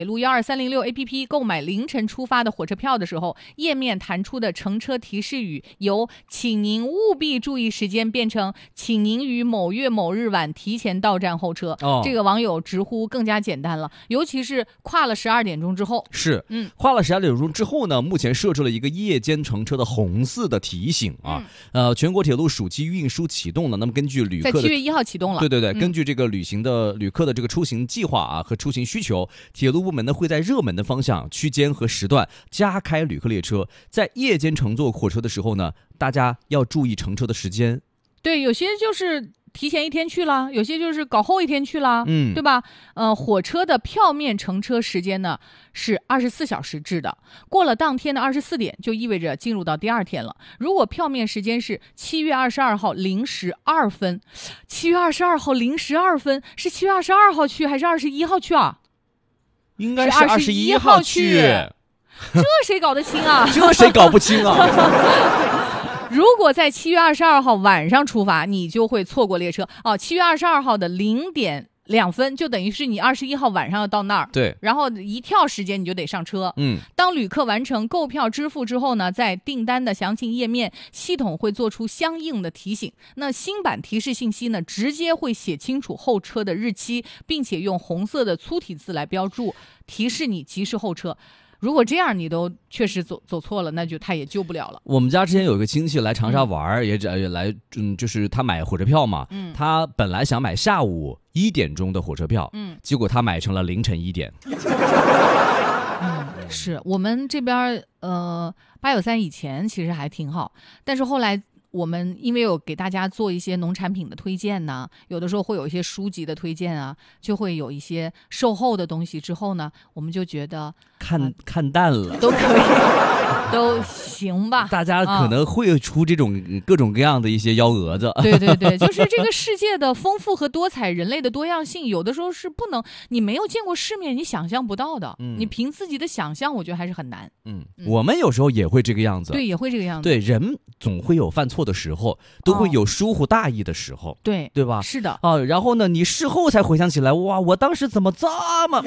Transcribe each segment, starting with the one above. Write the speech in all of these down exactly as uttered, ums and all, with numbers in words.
铁路一二三零六 A P P 购买凌晨出发的火车票的时候，页面弹出的乘车提示语由请您务必注意时间变成请您于某月某日晚提前到站候车。哦，这个网友直呼更加简单了，尤其是跨了十二点钟之后。 是，嗯，跨了十二点钟之后呢，目前设置了一个夜间乘车的红色的提醒啊。嗯、呃，全国铁路暑期运输启动了，那么根据旅客在七月一号启动了。 对对对，嗯、根据这个旅行的旅客的这个出行计划啊和出行需求，铁路部门呢会在热门的方向、区间和时段加开旅客列车。在夜间乘坐火车的时候呢，大家要注意乘车的时间。 对，有些就是提前一天去了，有些就是搞后一天去了，嗯，对吧？呃，火车的票面乘车时间呢是二十四小时制的，过了当天的二十四点，就意味着进入到第二天了。如果票面时间是七月二十二号零时二分，七月二十二号零时二分是七月二十二号去还是二十一号去啊？ 应该是二十一号去， 这谁搞得清啊？ 这谁搞不清啊？ 如果在七月二十二号晚上出发，你就会错过列车哦。七月二十二号的零点两分，就等于是你二十一号晚上要到那儿。 对， 然后一跳时间你就得上车。嗯，当旅客完成购票支付之后呢，在订单的详情页面，系统会做出相应的提醒。那新版提示信息呢，直接会写清楚候车的日期，并且用红色的粗体字来标注，提示你及时候车。如果这样你都确实走走错了，那就他也救不了了。 我们家之前有一个亲戚来长沙玩，嗯、也也来，嗯，就是他买火车票嘛，嗯，他本来想买下午一点钟的火车票，嗯，结果他买成了凌晨一点。 嗯，是我们这边呃八九三以前其实还挺好，但是后来。我们因为有给大家做一些农产品的推荐呢，有的时候会有一些书籍的推荐啊，就会有一些售后的东西之后呢，我们就觉得看、呃、看淡了， 都可以，都行吧。 大家可能会出这种各种各样的一些幺蛾子。 对对对，就是这个世界的丰富和多彩，人类的多样性，有的时候是不能你没有见过世面，你想象不到的。嗯，你凭自己的想象，我觉得还是很难。 嗯，嗯我们有时候也会这个样子。 对，也会这个样子。 对，人总会有犯错的时候，都会有疏忽大意的时候，哦、 对对吧？ 是的啊，然后呢，你事后才回想起来，哇，我当时怎么这么……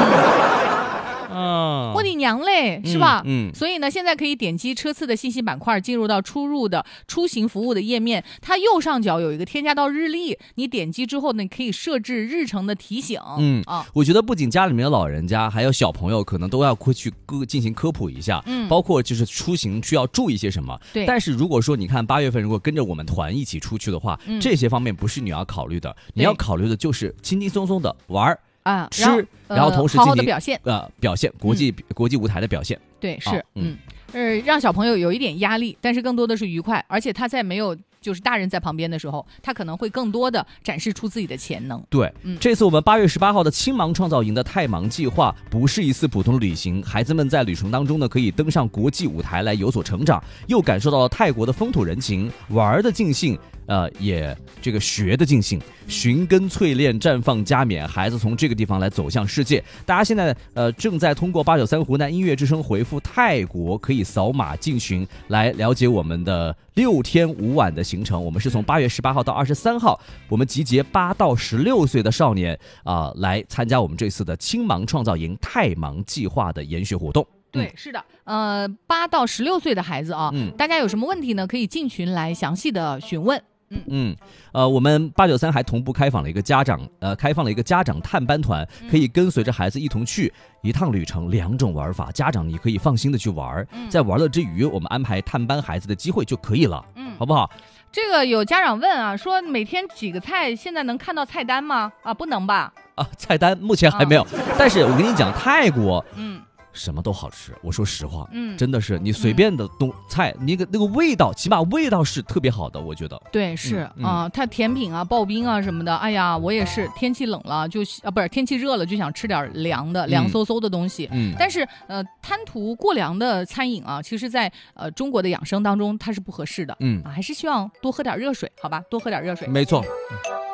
啊，我的娘嘞，是吧？ 嗯， 嗯所以呢，现在可以点击车次的信息板块，进入到出入的出行服务的页面，它右上角有一个添加到日历，你点击之后呢，你可以设置日程的提醒。 嗯啊，我觉得不仅家里面的老人家，还有小朋友，可能都要会去进行科普一下，嗯，包括就是出行需要注意些什么。 对， 但是如果说你看八月份如果跟着我们团一起出去的话，嗯、这些方面不是你要考虑的，你要考虑的就是轻轻松松的玩啊， 吃，然后,、呃、然后同时好好的表现， 呃，表现国际、嗯、国际舞台的表现。 对，是，啊、嗯，呃，让小朋友有一点压力，但是更多的是愉快，而且他在没有就是大人在旁边的时候，他可能会更多的展示出自己的潜能。 对，嗯、这次我们八月十八号的青芒创造营的太芒计划不是一次普通的旅行，孩子们在旅程当中呢，可以登上国际舞台来有所成长，又感受到了泰国的风土人情，玩的尽兴。呃，也这个学的尽兴，寻根淬炼，绽放加冕，孩子从这个地方来走向世界。大家现在呃正在通过八九三湖南音乐之声回复泰国，可以扫码进群来了解我们的六天五晚的行程。我们是从八月十八号到二十三号，我们集结八到十六岁的少年啊、呃，来参加我们这次的青芒创造营太芒计划的研学活动。 对，是的，呃，八到十六岁的孩子啊，嗯，大家有什么问题呢？可以进群来详细的询问。嗯嗯，呃，我们八九三还同步开放了一个家长，呃，开放了一个家长探班团，可以跟随着孩子一同去一趟旅程，两种玩法，家长你可以放心的去玩，嗯、在玩乐之余，我们安排探班孩子的机会就可以了，嗯，好不好？ 这个有家长问啊，说每天几个菜，现在能看到菜单吗？啊，不能吧？ 啊，菜单目前还没有，啊、但是我跟你讲，泰国， 嗯。 什么都好吃，我说实话，嗯，真的是你随便的东菜，那个那个味道，起码味道是特别好的，我觉得。 对，是啊、嗯呃，它甜品啊、刨冰啊什么的，哎呀，我也是天气冷了就啊，不是天气热了就想吃点凉的、凉飕飕的东西。嗯，但是呃，贪图过凉的餐饮啊，其实在呃中国的养生当中它是不合适的。嗯，啊，还是希望多喝点热水，好吧？多喝点热水。 没错。嗯